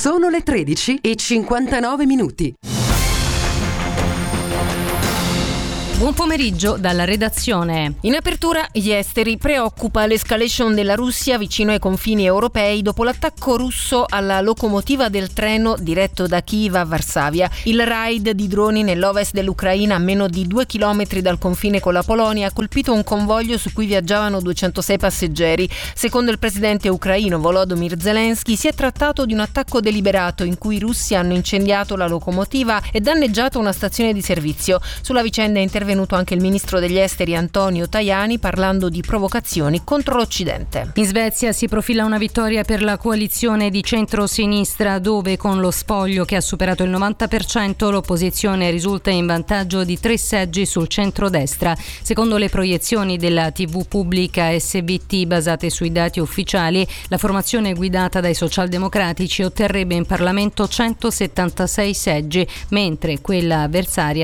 Sono le 13:59. Buon pomeriggio dalla redazione. In apertura, gli esteri. Preoccupa l'escalation della Russia vicino ai confini europei dopo l'attacco russo alla locomotiva del treno diretto da Kiev a Varsavia. Il raid di droni nell'ovest dell'Ucraina, a meno di 2 chilometri dal confine con la Polonia, ha colpito un convoglio su cui viaggiavano 206 passeggeri. Secondo il presidente ucraino Volodymyr Zelensky, si è trattato di un attacco deliberato in cui i russi hanno incendiato la locomotiva e danneggiato una stazione di servizio. Sulla vicenda è intervenuto anche il ministro degli esteri Antonio Tajani, parlando di provocazioni contro l'Occidente. In Svezia si profila una vittoria per la coalizione di centro-sinistra, dove con lo spoglio che ha superato il 90% l'opposizione risulta in vantaggio di 3 seggi sul centro-destra. Secondo le proiezioni della TV pubblica SVT basate sui dati ufficiali, la formazione guidata dai socialdemocratici otterrebbe in Parlamento 176 seggi, mentre quella avversaria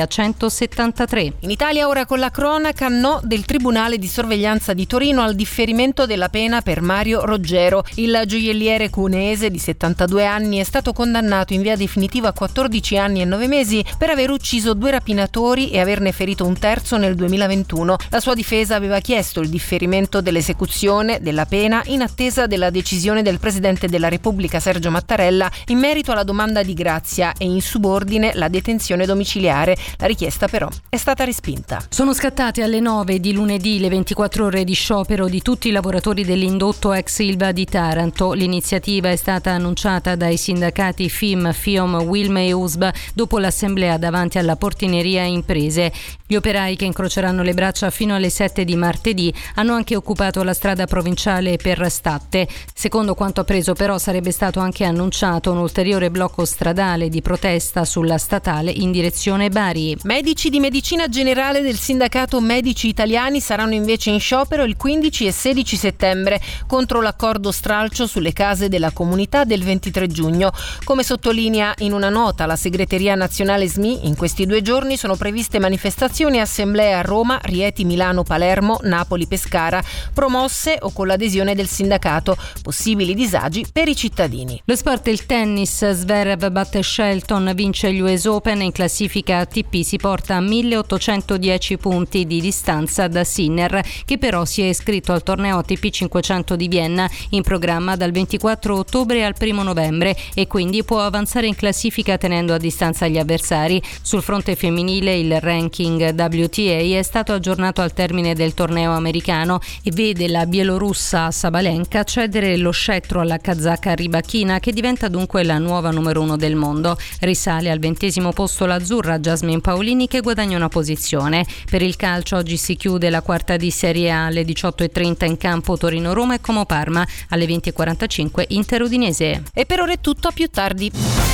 173. In Italia ora con la cronaca, no del Tribunale di sorveglianza di Torino al differimento della pena per Mario Roggero. Il gioielliere cuneese di 72 anni è stato condannato in via definitiva a 14 anni e 9 mesi per aver ucciso 2 rapinatori e averne ferito un terzo nel 2021. La sua difesa aveva chiesto il differimento dell'esecuzione della pena in attesa della decisione del Presidente della Repubblica Sergio Mattarella in merito alla domanda di grazia e in subordine la detenzione domiciliare. La richiesta però è stata respinta. Sono scattate alle 9 di lunedì le 24 ore di sciopero di tutti i lavoratori dell'indotto ex Ilva di Taranto. L'iniziativa è stata annunciata dai sindacati FIM, FIOM, Wilm e USB dopo l'assemblea davanti alla Portineria Imprese. Gli operai, che incroceranno le braccia fino alle 7 di martedì, hanno anche occupato la strada provinciale per Statte. Secondo quanto appreso però sarebbe stato anche annunciato un ulteriore blocco stradale di protesta sulla statale in direzione Bari. Medici di medicina generale del sindacato Medici Italiani saranno invece in sciopero il 15 e 16 settembre contro l'accordo stralcio sulle case della comunità del 23 giugno. Come sottolinea in una nota la segreteria nazionale SMI, in questi 2 giorni sono previste manifestazioni e assemblee a Roma, Rieti, Milano, Palermo, Napoli, Pescara, promosse o con l'adesione del sindacato. Possibili disagi per i cittadini. Lo sport e il tennis. Zverev batte Shelton, vince gli US Open, in classifica ATP si porta a 1810 punti di distanza da Sinner, che però si è iscritto al torneo ATP 500 di Vienna in programma dal 24 ottobre al 1 novembre e quindi può avanzare in classifica tenendo a distanza gli avversari. Sul fronte femminile il ranking WTA è stato aggiornato al termine del torneo americano e vede la bielorussa Sabalenka cedere lo scettro alla kazaka Rybakina, che diventa dunque la nuova numero 1 del mondo. Risale al 20° posto l'azzurra Jasmine Paolini, che guadagna una posizione. Per il calcio oggi si chiude la quarta di Serie A alle 18:30 in campo Torino-Roma e Como-Parma, alle 20:45 Inter-Udinese. E per ora è tutto, a più tardi.